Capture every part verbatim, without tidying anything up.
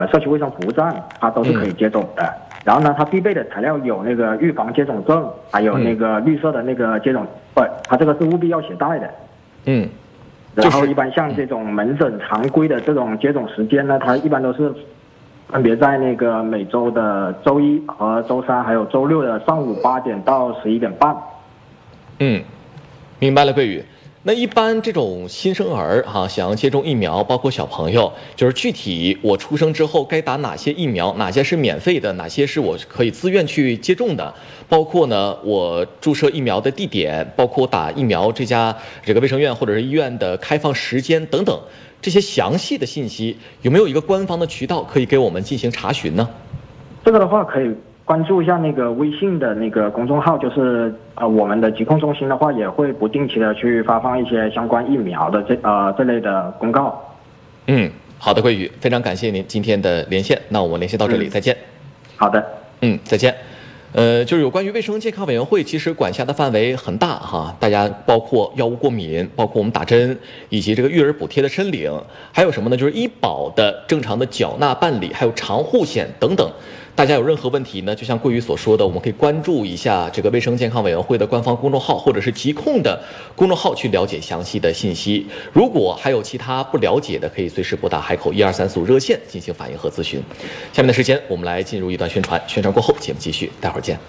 社区卫生服务站，它都是可以接种的。嗯、然后呢，它必备的材料有那个预防接种证，还有那个绿色的那个接种，不、嗯，它这个是务必要携带的。 嗯。 然后一般像这种门诊常规的这种接种时间呢，它一般都是分别在那个每周的周一和周三，还有周六的上午八点到十一点半。 嗯，明白了，桂宇。那一般这种新生儿哈、啊，想要接种疫苗，包括小朋友，就是具体我出生之后该打哪些疫苗，哪些是免费的，哪些是我可以自愿去接种的，包括呢我注射疫苗的地点，包括打疫苗这家这个卫生院或者是医院的开放时间等等，这些详细的信息有没有一个官方的渠道可以给我们进行查询呢？ 这个的话可以关注一下那个微信的那个公众号，就是呃我们的疾控中心的话也会不定期的去发放一些相关疫苗的这呃这类的公告。 嗯，好的，桂宇，非常感谢您今天的连线，那我们连线到这里，嗯、再见。 好的， 嗯，再见。呃，就是有关于卫生健康委员会，其实管辖的范围很大哈，大家包括药物过敏，包括我们打针，以及这个育儿补贴的申领，还有什么呢？就是医保的正常的缴纳办理，还有长护险等等。大家有任何问题呢，就像桂宇所说的，我们可以关注一下这个卫生健康委员会的官方公众号，或者是疾控的公众号去了解详细的信息。如果还有其他不了解的，可以随时拨打海口一二三四五热线进行反映和咨询。下面的时间，我们来进入一段宣传，宣传过后，节目继续，待会儿见。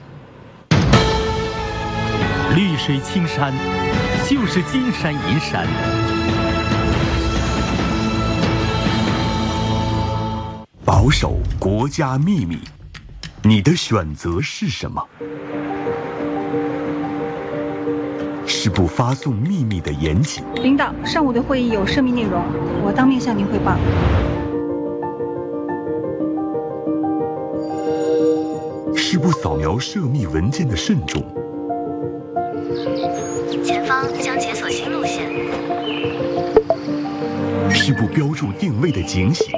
绿水青山，就是金山银山。保守国家秘密，你的选择是什么？是不发送秘密的严谨。 领导，上午的会议有声明内容，我当面向您汇报。 是不扫描涉密文件的慎重。 前方将解锁新路线。 是不标注定位的警醒。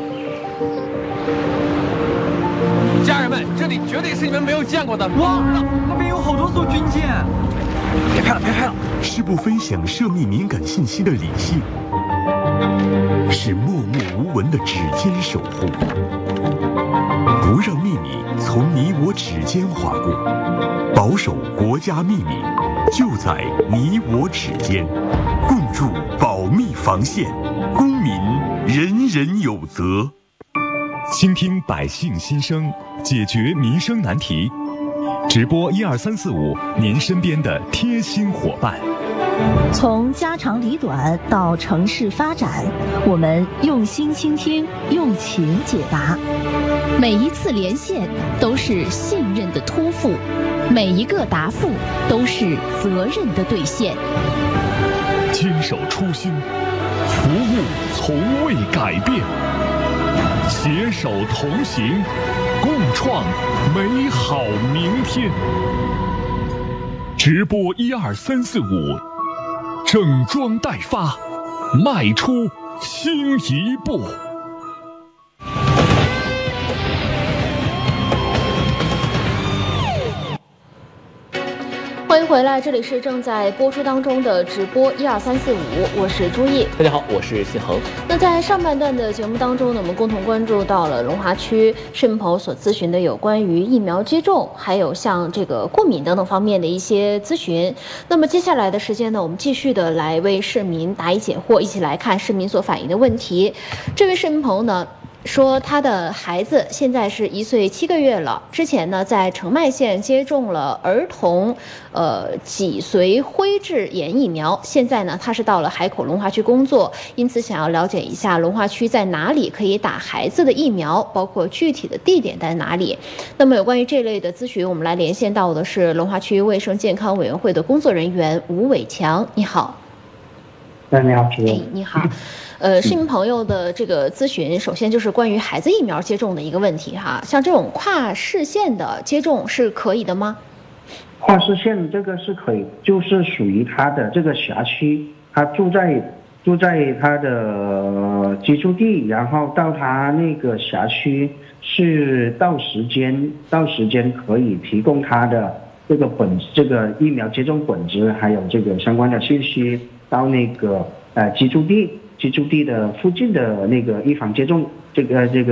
家人们，这里绝对是你们没有见过的。哇，那边有好多艘军舰！别拍了，别拍了！ 是不分享涉密敏感信息的理性，是默默无闻的指尖守护，不让秘密从你我指尖划过，保守国家秘密，就在你我指尖，共筑保密防线，公民人人有责。倾听百姓心声，解决民生难题。直播一二三四五，您身边的贴心伙伴。 从家长里短到城市发展，我们用心倾听，用情解答。 每一次连线都是信任的托付，每一个答复都是责任的兑现。 坚守初心，服务从未改变。携手同行，共创美好明天。直播一二三四五，整装待发，迈出新一步。 欢迎回来，这里是正在播出当中的直播一二三四五，我是朱毅。 大家好，我是信恒。 那在上半段的节目当中呢，我们共同关注到了龙华区市民朋友所咨询的有关于疫苗接种，还有像这个过敏等等方面的一些咨询。那么接下来的时间呢，我们继续的来为市民答疑解惑，一起来看市民所反映的问题。这位市民朋友呢，说他的孩子现在是一岁七个月了，之前呢在澄迈县接种了儿童呃脊髓灰质炎疫苗，现在呢他是到了海口龙华区工作，因此想要了解一下龙华区在哪里可以打孩子的疫苗，包括具体的地点在哪里。那么有关于这类的咨询，我们来连线到的是龙华区卫生健康委员会的工作人员吴伟强，你好。 哎，你好， 哎，你好。呃，市民朋友的这个咨询，首先就是关于孩子疫苗接种的一个问题哈，像这种跨市县的接种是可以的吗？ 跨市县这个是可以，就是属于他的这个辖区，他住在住在他的居住地，然后到他那个辖区是到时间到时间可以提供他的这个本这个疫苗接种本子，还有这个相关的信息到那个呃居住地。居住地的附近的那个预防接种这个这个